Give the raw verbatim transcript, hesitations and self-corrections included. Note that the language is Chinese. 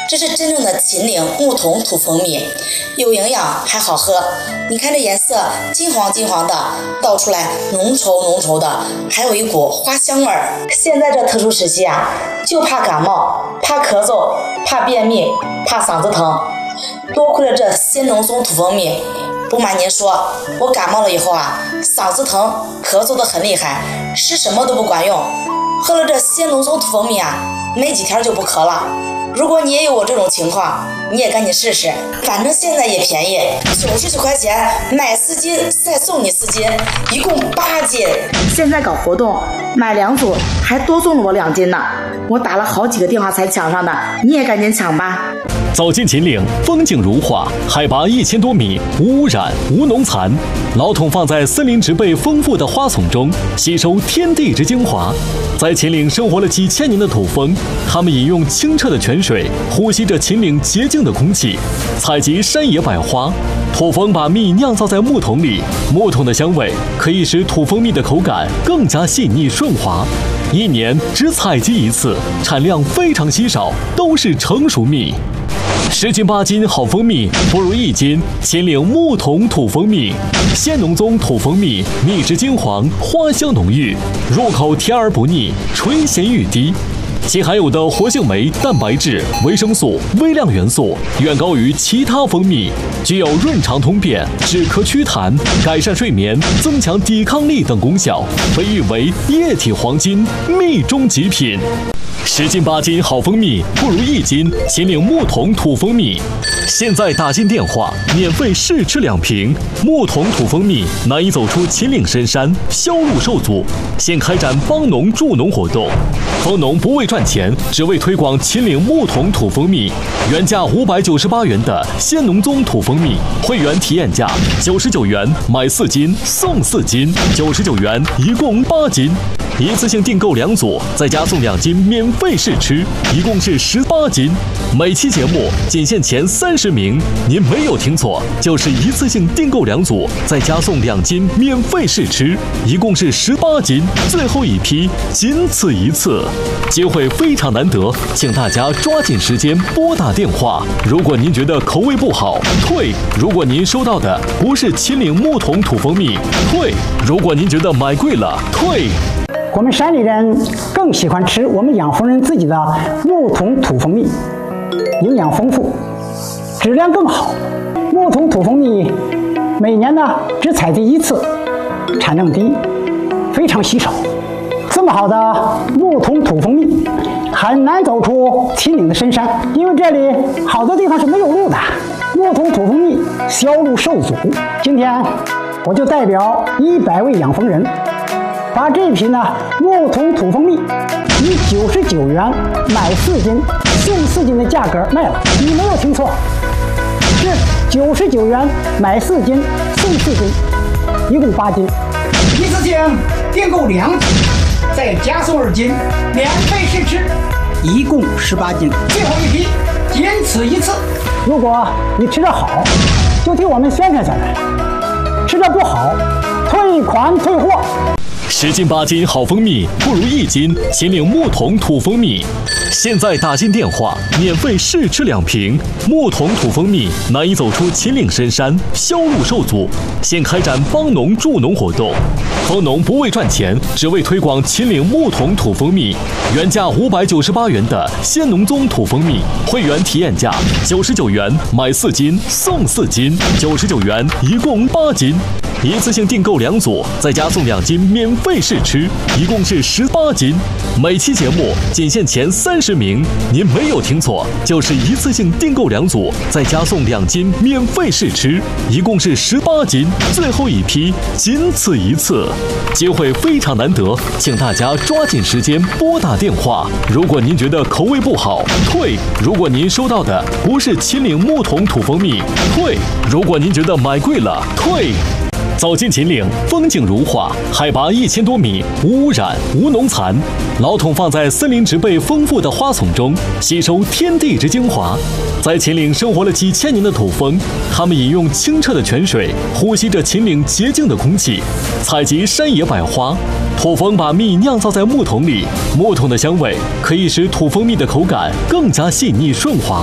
这是真正的秦岭木桶土蜂蜜，有营养还好喝。你看这颜色金黄金黄的，倒出来浓稠浓稠的，还有一股花香味儿。现在这特殊时期啊，就怕感冒，怕咳嗽，怕便秘，怕嗓子疼，多亏了这鲜浓松土蜂蜜。不瞒您说，我感冒了以后啊，嗓子疼，咳嗽的很厉害，吃什么都不管用。喝了这鲜浓松土蜂蜜啊，没几天就不咳了。如果你也有我这种情况，你也赶紧试试，反正现在也便宜，九十九块钱买四斤再送你四斤，一共八斤。现在搞活动，买两组还多送了我两斤呢，我打了好几个电话才抢上的，你也赶紧抢吧。 走进秦岭，风景如画，海拔一千多米，无污染，无农残。老桶放在森林植被丰富的花丛中，吸收天地之精华。在秦岭生活了几千年的土蜂，它们饮用清澈的泉水，呼吸着秦岭洁净的空气，采集山野百花。土蜂把蜜酿造在木桶里，木桶的香味可以使土蜂蜜的口感更加细腻顺滑。一年只采集一次，产量非常稀少，都是成熟蜜。十斤八斤好蜂蜜，不如一斤秦岭木桶土蜂蜜。鲜浓棕土蜂蜜，蜜质金黄，花香浓郁，入口甜而不腻，垂涎欲滴。其含有的活性酶、蛋白质、维生素、微量元素远高于其他蜂蜜，具有润肠通便、止咳祛痰、改善睡眠、增强抵抗力等功效，被誉为液体黄金，蜜中极品。十斤八斤好蜂蜜，不如一斤秦岭木桶土蜂蜜。现在打进电话，免费试吃两瓶木桶土蜂蜜，难以走出秦岭深山，销路受阻。现开展帮农助农活动，蜂农不为赚钱，只为推广秦岭木桶土蜂蜜。原价五百九十八元的鲜浓棕土蜂蜜，会员体验价九十九元，买四斤送四斤，九十九元一共八斤。一次性订购两组，再加送两斤免费试吃，一共是十八斤。每期节目仅限前三十名，您没有听错，就是一次性订购两组，再加送两斤免费试吃，一共是十八斤。最后一批，仅此一次，机会非常难得，请大家抓紧时间拨打电话。如果您觉得口味不好，退；如果您收到的不是秦岭木桶土蜂蜜，退；如果您觉得买贵了，退。 我们山里人更喜欢吃我们养蜂人自己的木桶土蜂蜜，营养丰富，质量更好。木桶土蜂蜜每年呢只采集一次，产量低，非常稀少。这么好的木桶土蜂蜜很难走出秦岭的深山，因为这里好多地方是没有路的，木桶土蜂蜜销路受阻。今天我就代表一百位养蜂人，把这瓶呢木桶土蜂蜜以九十九元买四斤送四斤的价格卖了，你没有听错，是九十九元买四斤送四斤，一共八斤。一次性订购两组，再加送二斤，免费试吃，一共十八斤。最后一批，仅此一次。如果你吃得好，就替我们宣传下来；吃得不好，退款退货。 十斤八斤好蜂蜜，不如一斤秦岭木桶土蜂蜜。现在打进电话，免费试吃两瓶木桶土蜂蜜，难以走出秦岭深山，销路受阻。现开展帮农助农活动，蜂农不为赚钱，只为推广秦岭木桶土蜂蜜。原价五百九十八元的鲜浓棕土蜂蜜，会员体验价九十九元，买四斤送四斤，九十九元一共八斤。一次性订购两组，再加送两斤免费试吃，一共是十八斤。每期节目仅限前三十名，您没有听错，就是一次性订购两组，再加送两斤免费试吃，一共是十八斤。最后一批，仅此一次，机会非常难得，请大家抓紧时间拨打电话。如果您觉得口味不好，退；如果您收到的不是秦岭木桶土蜂蜜，退；如果您觉得买贵了，退。走进秦岭，风景如画，海拔一千多米，无污染，无农残。老桶放在森林植被丰富的花丛中，吸收天地之精华。在秦岭生活了几千年的土蜂，它们饮用清澈的泉水，呼吸着秦岭洁净的空气，采集山野百花。土蜂把蜜酿造在木桶里，木桶的香味可以使土蜂蜜的口感更加细腻顺滑。